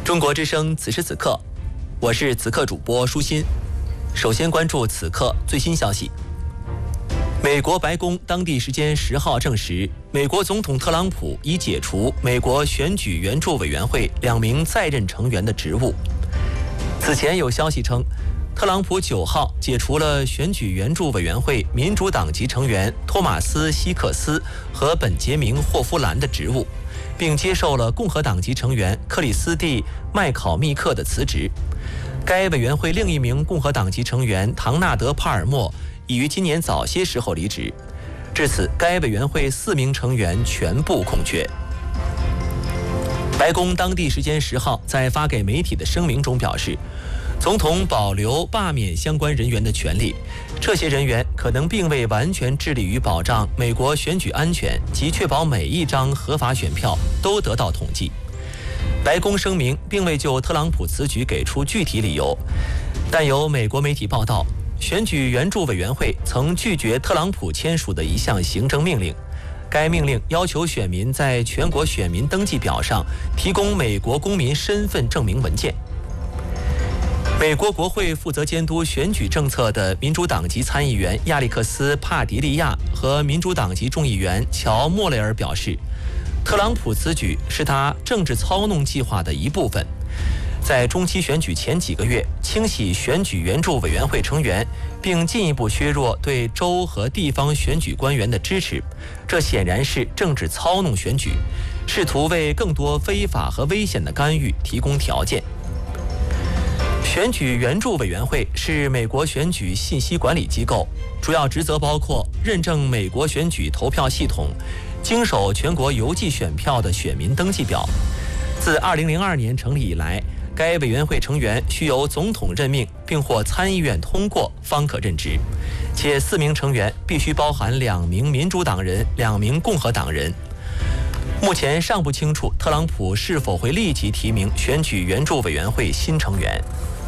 中国之声此时此刻，我是此刻主播舒心。首先关注此刻最新消息。美国白宫当地时间10号证实，美国总统特朗普已解除美国选举援助委员会2名在任成员的职务。此前有消息称，特朗普9号解除了选举援助委员会民主党籍成员托马斯·希克斯和本杰明·霍夫兰的职务，并接受了共和党籍成员克里斯蒂·麦考密克的辞职。该委员会另一名共和党籍成员唐纳德·帕尔默已于今年早些时候离职，至此该委员会4名成员全部空缺。白宫当地时间10号在发给媒体的声明中表示，总统保留罢免相关人员的权利，这些人员可能并未完全致力于保障美国选举安全及确保每一张合法选票都得到统计。白宫声明并未就特朗普此举给出具体理由，但有美国媒体报道，选举援助委员会曾拒绝特朗普签署的一项行政命令。该命令要求选民在全国选民登记表上提供美国公民身份证明文件。美国国会负责监督选举政策的民主党籍参议员亚历克斯·帕迪利亚和民主党籍众议员乔·莫雷尔表示，特朗普此举是他政治操弄计划的一部分。在中期选举前几个月清洗选举援助委员会成员，并进一步削弱对州和地方选举官员的支持，这显然是政治操弄选举，试图为更多非法和危险的干预提供条件。选举援助委员会是美国选举信息管理机构，主要职责包括认证美国选举投票系统，经手全国邮寄选票的选民登记表。自2002年成立以来，该委员会成员需由总统任命并获参议院通过方可任职，且4名成员必须包含2名民主党人、2名共和党人。目前尚不清楚特朗普是否会立即提名选举援助委员会新成员。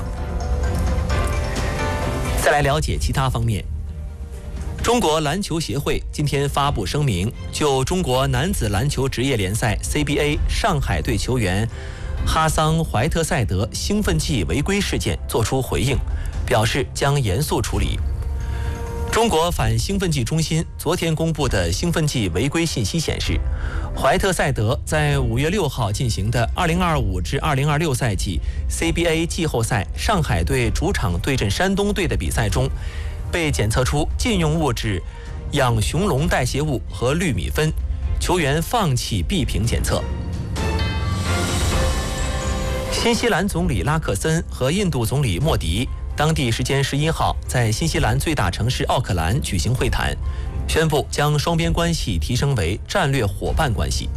再来了解其他方面。中国篮球协会今天发布声明，就中国男子篮球职业联赛 CBA 上海队球员哈桑·怀特赛德兴奋剂违规事件作出回应，表示将严肃处理。中国反兴奋剂中心昨天公布的兴奋剂违规信息显示，怀特赛德在5月6号进行的2025至2026赛季 CBA 季后赛上海队主场对阵山东队的比赛中，被检测出禁用物质氧雄龙代谢物和氯米芬，球员放弃闭屏检测。新西兰总理拉克森和印度总理莫迪当地时间11号在新西兰最大城市奥克兰举行会谈，宣布将双边关系提升为战略伙伴关系。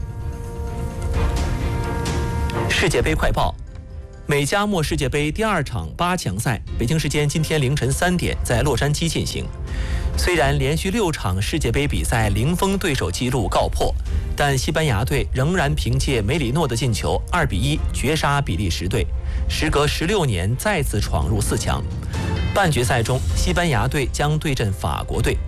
世界杯快报：美加墨世界杯第2场8强赛，北京时间今天凌晨3点在洛杉矶进行。虽然连续6场世界杯比赛零封对手纪录告破，但西班牙队仍然凭借梅里诺的进球2比1绝杀比利时队，时隔16年再次闯入4强。半决赛中，西班牙队将对阵法国队。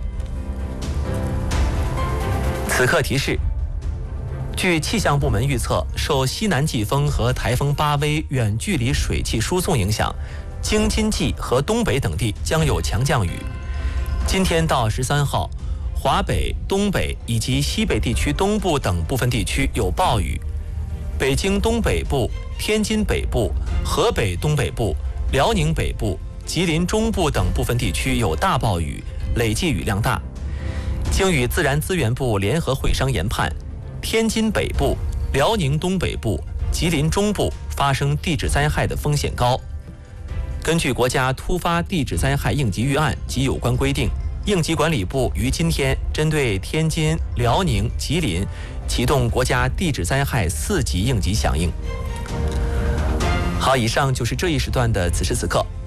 此刻提示：据气象部门预测，受西南季风和台风巴威远距离水汽输送影响，京津冀和东北等地将有强降雨。今天到13号，华北、东北以及西北地区东部等部分地区有暴雨，北京东北部、天津北部、河北东北部、辽宁北部、吉林中部等部分地区有大暴雨，累计雨量大。经与自然资源部联合会商研判，天津北部、辽宁东北部、吉林中部发生地质灾害的风险高。根据国家突发地质灾害应急预案及有关规定，应急管理部于今天针对天津、辽宁、吉林启动国家地质灾害4级应急响应。好，以上就是这一时段的此时此刻。